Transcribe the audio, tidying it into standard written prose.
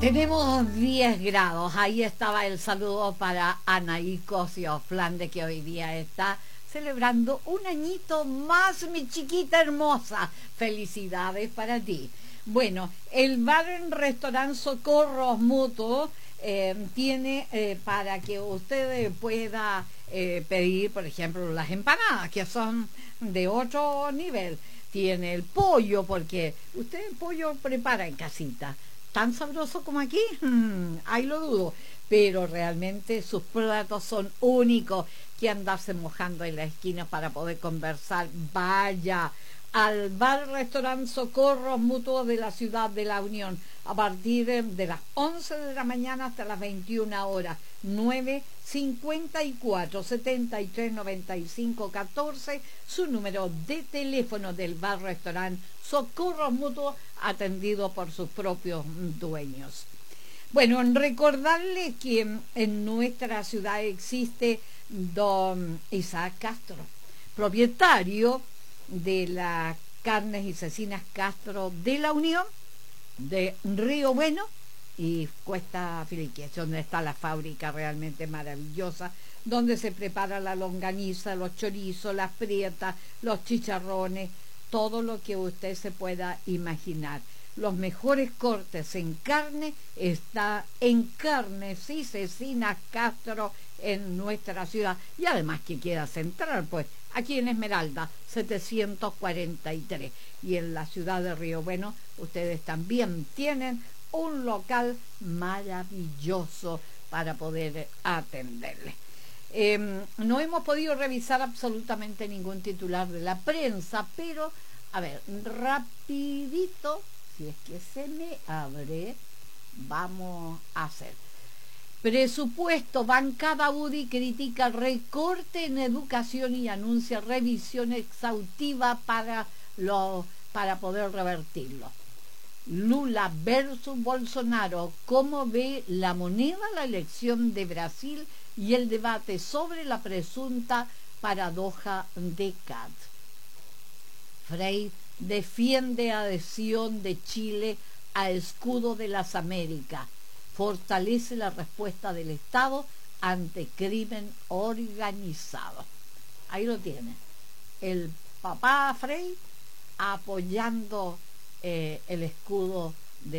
Tenemos 10 grados. Ahí estaba el saludo para Anaí Cosio Flande, que hoy día está celebrando un añito más, mi chiquita hermosa. Felicidades para ti. Bueno, el bar en restaurante Socorros Mutuo tiene para que usted pueda pedir, por ejemplo, las empanadas, que son de otro nivel. Tiene el pollo, porque usted el pollo prepara en casita. ¿Tan sabroso como aquí? Ahí lo dudo. Pero realmente sus platos son únicos, que andarse mojando en la esquina para poder conversar. Vaya al bar-restaurante Socorros Mutuos de la Ciudad de la Unión a partir de las 11 de la mañana hasta las 21 horas. 954-7395-14, su número de teléfono del bar-restaurante Socorros Mutuos, atendido por sus propios dueños. Bueno, recordarles que en nuestra ciudad existe don Isaac Castro, propietario de las carnes y cecinas Castro de la Unión, de Río Bueno y Cuesta Filiques, donde está la fábrica realmente maravillosa, donde se prepara la longaniza, los chorizos, las prietas, los chicharrones, todo lo que usted se pueda imaginar. Los mejores cortes en carne está en Carnes y Cecinas Castro en nuestra ciudad, y además que queda central, pues aquí en Esmeralda 743, y en la ciudad de Río Bueno ustedes también tienen un local maravilloso para poder atenderles. No hemos podido revisar absolutamente ningún titular de la prensa, pero a ver, rapidito, si es que se me abre, vamos a hacer. Presupuesto, bancada UDI critica recorte en educación y anuncia revisión exhaustiva para poder revertirlo. Lula versus Bolsonaro, ¿cómo ve la moneda la elección de Brasil y el debate sobre la presunta paradoja de CAD? Frei defiende adhesión de Chile a escudo de las Américas, fortalece la respuesta del Estado ante crimen organizado. Ahí lo tiene, el papá Frei apoyando el escudo